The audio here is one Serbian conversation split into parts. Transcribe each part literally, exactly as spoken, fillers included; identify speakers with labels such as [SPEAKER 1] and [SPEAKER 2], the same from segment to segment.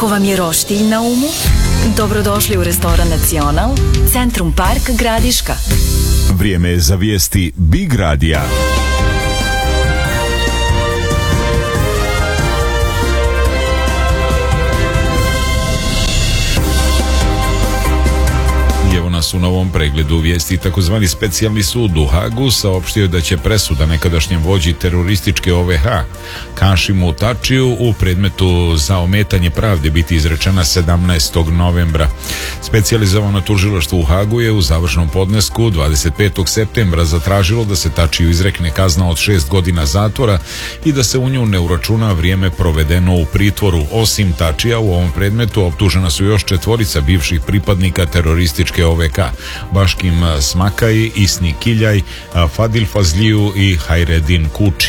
[SPEAKER 1] Ako vam je roštilj na umu, dobrodošli u restoran Nacional, Centrum Park Gradiška.
[SPEAKER 2] Vrijeme je za vijesti Big Radija. Evo nas u novom pregledu vijesti. Takozvani specijalni sud u Hagu saopštio da će presuda nekadašnjem vođi terorističke O V H Kašimu Tačiju u predmetu za ometanje pravde biti izrečena sedamnaestog novembra. Specijalizovano tužilaštvo u Hagu je u završnom podnesku dvadeset petog septembra zatražilo da se Tačiju izrekne kazna od šest godina zatvora i da se u nju ne uračuna vrijeme provedeno u pritvoru. Osim Tačija, u ovom predmetu optužena su još četvorica bivših pripadnika terorističke O V K: Baškim Smakaj, Isni Kiljaj, Fadil Fazliju i Hajredin Kuči.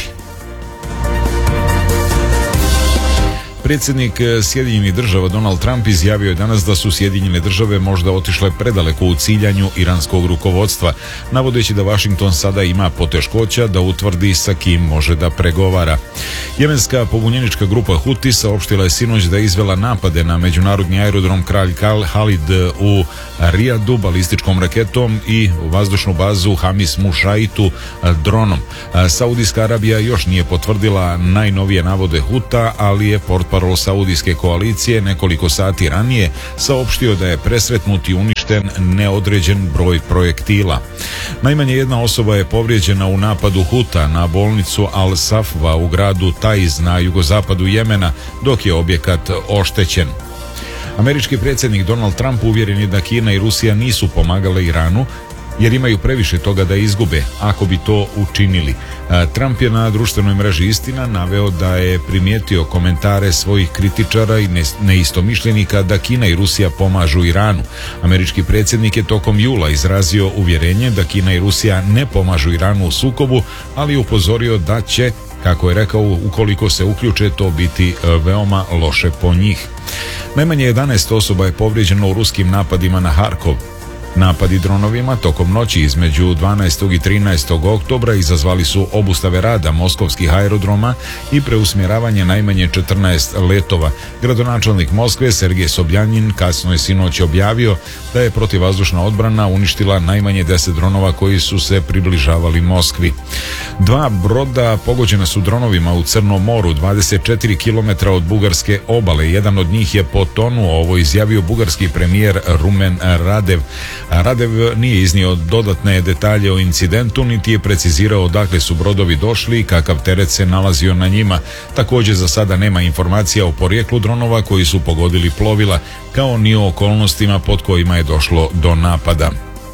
[SPEAKER 2] Predsjednik Sjedinjenih država Donald Trump izjavio je danas da su Sjedinjene države možda otišle predaleko u ciljanju iranskog rukovodstva, navodeći da Washington sada ima poteškoća da utvrdi sa kim može da pregovara. Jemenska pobunjenička grupa Huti saopštila je sinoć da je izvela napade na međunarodni aerodrom Kralj Halid u Rijadu balističkom raketom i vazdušnu bazu Hamis Mušaitu dronom. Saudijska Arabija još nije potvrdila najnovije navode Huta, ali je portparol saudijske koalicije nekoliko sati ranije saopštio da je presretnut i uništen neodređen broj projektila. Najmanje jedna osoba je povrijeđena u napadu Huta na bolnicu Al-Safva u gradu Taiz na jugozapadu Jemena, dok je objekat oštećen. Američki predsjednik Donald Trump uvjeren je da Kina i Rusija nisu pomagale Iranu jer imaju previše toga da izgube ako bi to učinili. Trump je na društvenoj mreži Istina naveo da je primijetio komentare svojih kritičara i neistomišljenika da Kina i Rusija pomažu Iranu. Američki predsjednik je tokom jula izrazio uvjerenje da Kina i Rusija ne pomažu Iranu u sukobu, ali upozorio da će, kako je rekao, ukoliko se uključe, to biti veoma loše po njih. Najmanje jedanaest osoba je povrijeđeno u ruskim napadima na Harkov. Napadi dronovima tokom noći između dvanaestog i trinaestog oktobra izazvali su obustave rada moskovskih aerodroma i preusmjeravanje najmanje četrnaest letova. Gradonačelnik Moskve Sergej Sobljanin kasno je sinoć objavio da je protivvazdušna odbrana uništila najmanje deset dronova koji su se približavali Moskvi. Dva broda pogođena su dronovima u Crnom moru, dvadeset četiri kilometra od bugarske obale. Jedan od njih je potonuo, ovo izjavio bugarski premijer Rumen Radev. Radev nije iznio dodatne detalje o incidentu, niti je precizirao odakle su brodovi došli i kakav teret se nalazio na njima. Također za sada nema informacija o porijeklu dronova koji su pogodili plovila, kao ni o okolnostima pod kojima je došlo do napada.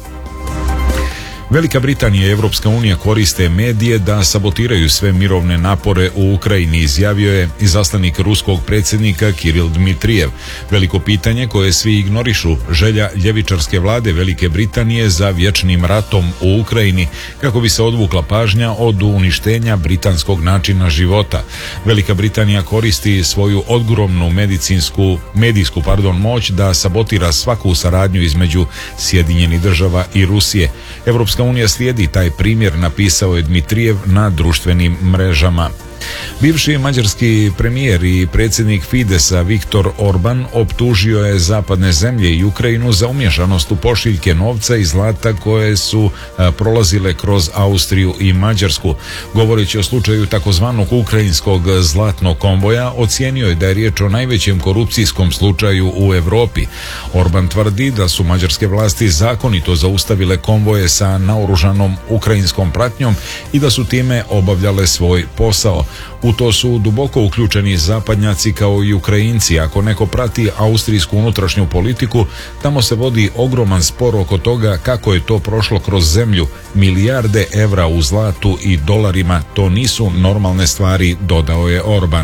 [SPEAKER 2] Velika Britanija i Evropska unija koriste medije da sabotiraju sve mirovne napore u Ukrajini, izjavio je izaslanik ruskog predsjednika Kiril Dmitrijev. Veliko pitanje koje svi ignorišu, želja ljevičarske vlade Velike Britanije za vječnim ratom u Ukrajini kako bi se odvukla pažnja od uništenja britanskog načina života. Velika Britanija koristi svoju ogromnu medicinsku, medijsku pardon, moć da sabotira svaku saradnju između Sjedinjenih država i Rusije. Evropska unija slijedi taj primjer, napisao je Dmitrijev na društvenim mrežama. Bivši mađarski premijer i predsjednik Fidesa Viktor Orban optužio je zapadne zemlje i Ukrajinu za umješanost u pošiljke novca i zlata koje su a, prolazile kroz Austriju i Mađarsku. Govoreći o slučaju takozvanog ukrajinskog zlatnog konvoja, ocijenio je da je riječ o najvećem korupcijskom slučaju u Europi. Orban tvrdi da su mađarske vlasti zakonito zaustavile konvoje sa naoružanom ukrajinskom pratnjom i da su time obavljale svoj posao. U to su duboko uključeni zapadnjaci kao i Ukrajinci. Ako neko prati austrijsku unutrašnju politiku, tamo se vodi ogroman spor oko toga kako je to prošlo kroz zemlju. Milijarde evra u zlatu i dolarima, to nisu normalne stvari, dodao je Orban.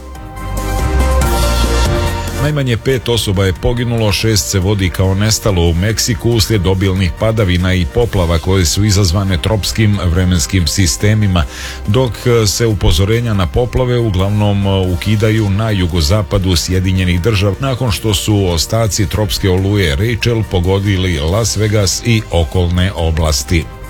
[SPEAKER 2] Najmanje pet osoba je poginulo, šest se vodi kao nestalo u Meksiku uslijed obilnih padavina i poplava koje su izazvane tropskim vremenskim sistemima, dok se upozorenja na poplave uglavnom ukidaju na jugozapadu Sjedinjenih država nakon što su ostaci tropske oluje Rachel pogodili Las Vegas i okolne oblasti.